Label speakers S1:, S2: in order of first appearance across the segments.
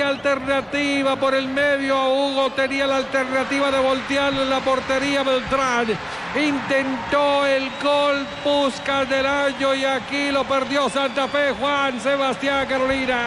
S1: alternativa por el medio a Hugo, tenía la alternativa de voltearle la portería Beltrán. Intentó el gol Puskás del año y aquí lo perdió Santa Fe. Juan Sebastián Carolina.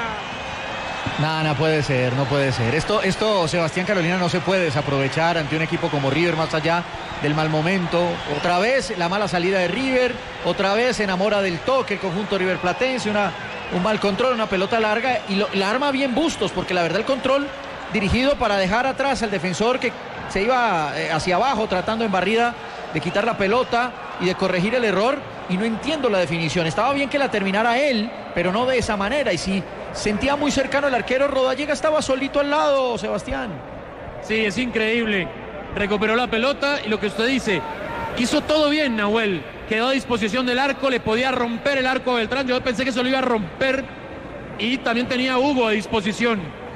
S2: No puede ser, no puede ser. Esto, Sebastián Carolina, no se puede desaprovechar ante un equipo como River, más allá del mal momento. Otra vez la mala salida de River, otra vez se enamora del toque el conjunto River Platense, un mal control, una pelota larga y la arma bien Bustos, porque la verdad el control dirigido para dejar atrás al defensor que se iba hacia abajo tratando en barrida de quitar la pelota y de corregir el error, y no entiendo la definición. Estaba bien que la terminara él, pero no de esa manera, y sí sentía muy cercano el arquero. Rodallega estaba solito al lado, Sebastián.
S3: Sí, es increíble. Recuperó la pelota y lo que usted dice, hizo todo bien Nahuel. Quedó a disposición del arco, le podía romper el arco a Beltrán. Yo pensé que se lo iba a romper y también tenía a Hugo a disposición.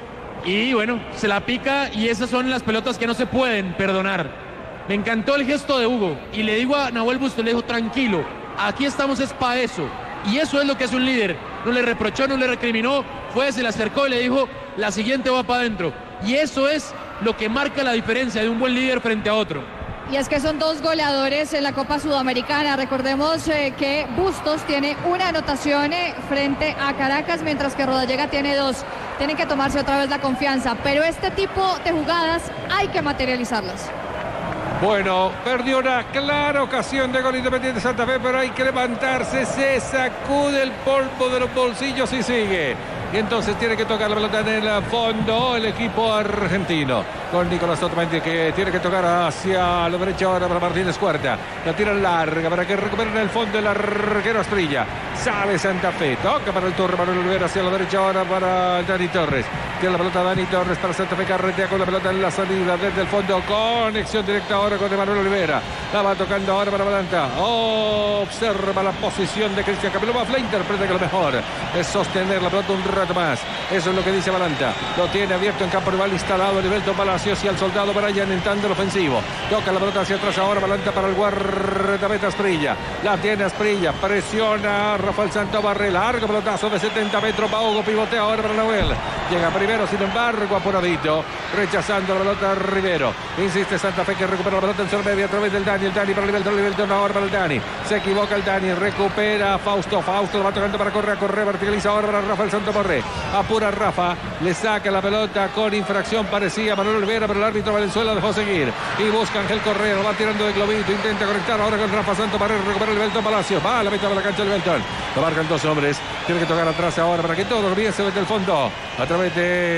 S3: Y bueno, se la pica y esas son las pelotas que no se pueden perdonar. Me encantó el gesto de Hugo y le digo a Nahuel Bustos, le dijo tranquilo, aquí estamos es para eso. Y eso es lo que hace un líder. No le reprochó, no le recriminó, se le acercó y le dijo, la siguiente va para adentro. Y eso es lo que marca la diferencia de un buen líder frente a otro.
S4: Y es que son dos goleadores en la Copa Sudamericana. Recordemos que Bustos tiene una anotación frente a Caracas, mientras que Rodallega tiene dos. Tienen que tomarse otra vez la confianza, pero este tipo de jugadas hay que materializarlas.
S1: Bueno, perdió una clara ocasión de gol Independiente Santa Fe, pero hay que levantarse, se sacude el polvo de los bolsillos y sigue. Y entonces tiene que tocar la pelota en el fondo el equipo argentino. Con Nicolás Otamendi que tiene que tocar hacia la derecha ahora para Martínez Cuarta. La tira larga para que recupere en el fondo el arquero Asprilla. Sabe Santa Fe, toca para el Torre Manuel Olivera hacia la derecha ahora para Dani Torres. Tiene la pelota Dani Torres para Santa Fe, carretea con la pelota en la salida desde el fondo. Conexión directa ahora con Emanuel Olivera. La va tocando ahora para Balanta. Observa la posición de Cristian Capello. La interpreta que lo mejor es sostener la pelota un rato más. Eso es lo que dice Balanta. Lo tiene abierto en campo rival, instalado Heriberto Palacios y al soldado Brian en tándem ofensivo. Toca la pelota hacia atrás ahora Balanta para el guardameta Asprilla. La tiene Asprilla, presiona Rafael Santobarré. Largo pelotazo de 70 metros para Hugo, pivotea ahora para Nahuel. Llega primero, sin embargo, apuradito, rechazando la pelota Rivero. Insiste Santa Fe que recupera la pelota en zona media a través del Dani. El Dani para Heriberto, ahora para el Dani. Se equivoca el Dani, recupera Fausto lo va tocando para correr, verticaliza ahora para Rafael Santobarré. Apura Rafa, le saca la pelota con infracción, parecía Manuel Olivera, pero el árbitro Valenzuela dejó seguir. Y busca Ángel Correa, lo va tirando de globito, intenta conectar ahora con Rafa Santobarré, recupera el Belton Palacio. Va a la mitad de la cancha del Belton. Lo marcan dos hombres. Tiene que tocar atrás ahora para que todo comience desde el fondo. A través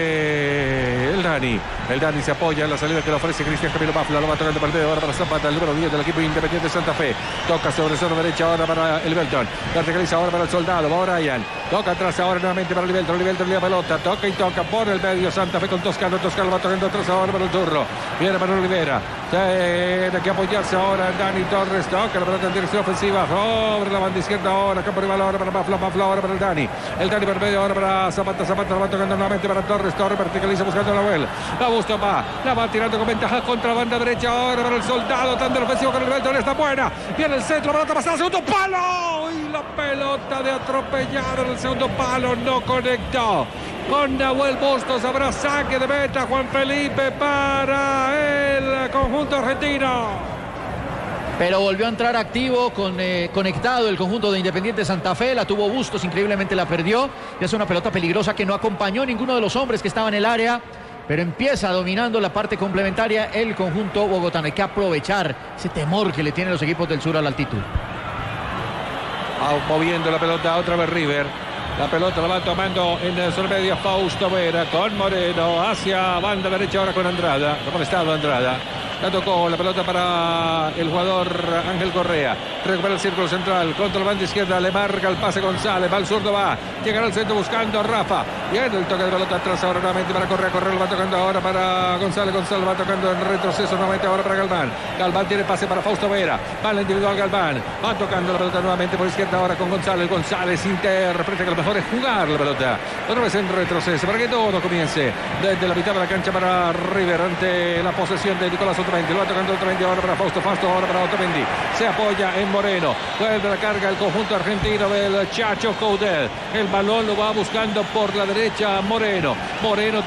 S1: de el Dani. El Dani se apoya en la salida que le ofrece Cristian Camilo Pafla. Lo va tocando partido ahora para Zapata, el número 10 del equipo Independiente Santa Fe. Toca sobre zona derecha ahora para el Belton. Verticaliza ahora para el soldado. Va Brian. Toca atrás ahora nuevamente para el Belton. El Belton le da pelota. Toca y toca por el medio Santa Fe con Toscano. Toscano va tocando atrás ahora para el Turro. Viene Manuel Olivera. Tiene que apoyarse ahora Dani Torres. Toca la pelota en dirección ofensiva. Sobre la banda izquierda ahora. Campo rival ahora para Pafla ahora para el Dani. El Dani por medio ahora para Zapata. Zapata lo va tocando nuevamente para Torres. Torres verticaliza buscando a Nahuel. La busca la va tirando con ventaja contra la banda derecha ahora para el soldado. Tanto ofensivo con el Belton. Está buena. Viene el centro. Pelota pasada. Segundo palo. Y la pelota de atropellar en el segundo palo. No conectó. Con Nahuel Bustos habrá saque de meta Juan Felipe para el conjunto argentino.
S2: Pero volvió a entrar activo, conectado el conjunto de Independiente Santa Fe. La tuvo Bustos, increíblemente la perdió. Y es una pelota peligrosa que no acompañó ninguno de los hombres que estaban en el área. Pero empieza dominando la parte complementaria el conjunto bogotano. Hay que aprovechar ese temor que le tienen los equipos del sur a la altitud.
S1: Moviendo la pelota otra vez River. La pelota la va tomando en el zona media Fausto Vera con Moreno hacia banda derecha ahora con Andrada. Amonestado Andrada. La tocó la pelota para el jugador Ángel Correa. Recupera el círculo central. Contra la banda izquierda. Le marca el pase González. Va al zurdo, va. Llegará al centro buscando a Rafa. Viene el toque de pelota atrás ahora nuevamente para Correa. Correa lo va tocando ahora para González. González va tocando en retroceso nuevamente ahora para Galván. Galván tiene pase para Fausto Vera. Va la individual Galván. Va tocando la pelota nuevamente por izquierda ahora con González. González interpreta que lo mejor es jugar la pelota. Otra vez en retroceso para que todo comience desde la mitad de la cancha para River ante la posesión de Nicolás Otamendi. Lo va tocando Otamendi ahora para Fausto ahora para Otamendi. Se apoya en Moreno. Vuelve la carga el conjunto argentino del Chacho Coudet. El balón lo va buscando por la derecha Moreno. Moreno